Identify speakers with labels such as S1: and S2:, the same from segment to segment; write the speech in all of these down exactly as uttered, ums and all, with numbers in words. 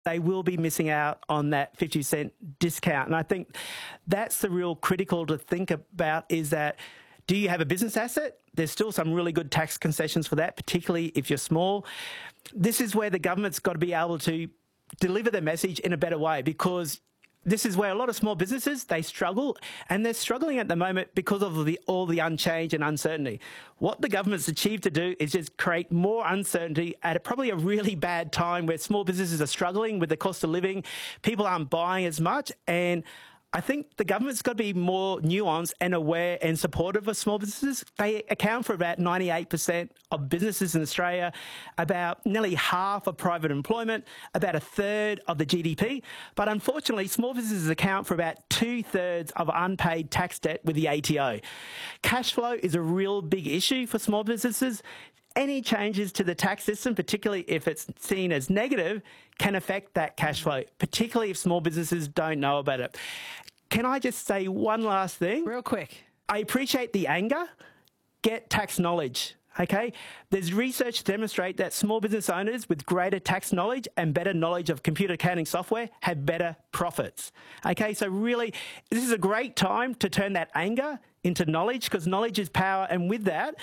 S1: they will be missing out on that fifty cent discount. And I think that's the real critical to think about, is that do you have a business asset? There's still some really good tax concessions for that, particularly if you're small. This is where the government's got to be able to deliver the message in a better way, because this is where a lot of small businesses, they struggle, and they're struggling at the moment because of the, all the unchange and uncertainty. What the government's achieved to do is just create more uncertainty at a, probably a really bad time where small businesses are struggling with the cost of living. People aren't buying as much, and I think the government's got to be more nuanced and aware and supportive of small businesses. They account for about ninety-eight percent of businesses in Australia, about nearly half of private employment, about a third of the G D P. But unfortunately, small businesses account for about two-thirds of unpaid tax debt with the A T O. Cash flow is a real big issue for small businesses. Any changes to the tax system, particularly if it's seen as negative, can affect that cash flow, particularly if small businesses don't know about it. Can I just say one last thing?
S2: Real quick.
S1: I appreciate the anger. Get tax knowledge. Okay? There's research to demonstrate that small business owners with greater tax knowledge and better knowledge of computer accounting software have better profits. Okay? So really, this is a great time to turn that anger into knowledge, because knowledge is power, and with that,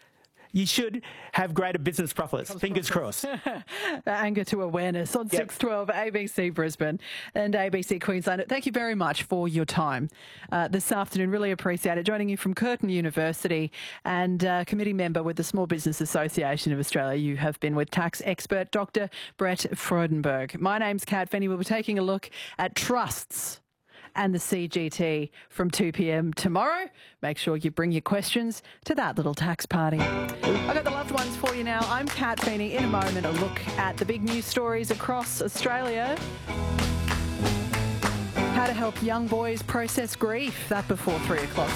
S1: you should have greater business profits. Fingers crossed.
S2: Anger to awareness on
S1: Yep.
S2: six twelve A B C Brisbane and A B C Queensland. Thank you very much for your time uh, this afternoon. Really appreciate it. Joining you from Curtin University and uh, committee member with the Small Business Association of Australia, you have been with tax expert Doctor Brett Freudenberg. My name's Kat Finney. We'll be taking a look at trusts and the C G T from two p m tomorrow. Make sure you bring your questions to that little tax party. I've got the loved ones for you now. I'm Kat Feeney. In a moment, a look at the big news stories across Australia. How to help young boys process grief. That before three o'clock.